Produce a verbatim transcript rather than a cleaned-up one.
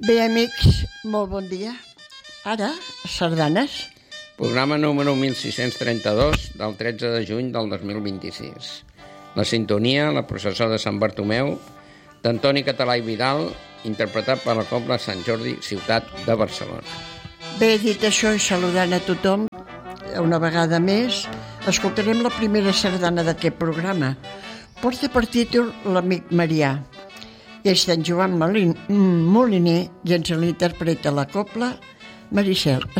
Bé, amics, molt bon dia. Ara, sardanes. Programa número mil sis-cents trenta-dos del tretze de juny del dos mil vint-i-sis. La sintonia, la processó de Sant Bartomeu, d'Antoni Català i Vidal, interpretat per la Cobla Sant Jordi, ciutat de Barcelona. Bé, dit això i saludant a tothom, una vegada més, escoltarem la primera sardana d'aquest programa. Porta per títol L'amic Marià. I és d'en Joan Moliner i ens l'interpreta la Cobla Maricel.